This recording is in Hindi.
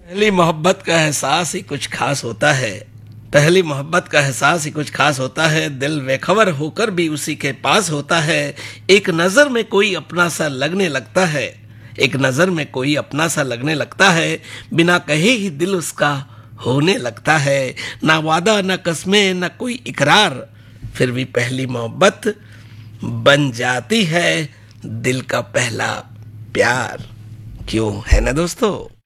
पहली मोहब्बत का एहसास ही कुछ खास होता है। पहली मोहब्बत का एहसास ही कुछ खास होता है। दिल बेखबर होकर भी उसी के पास होता है। एक नजर में कोई अपना सा लगने लगता है। एक नजर में कोई अपना सा लगने लगता है। बिना कहे ही दिल उसका होने लगता है। ना वादा ना कस्में ना कोई इकरार, फिर भी पहली मोहब्बत बन जाती है दिल का पहला प्यार। क्यों है ना दोस्तों।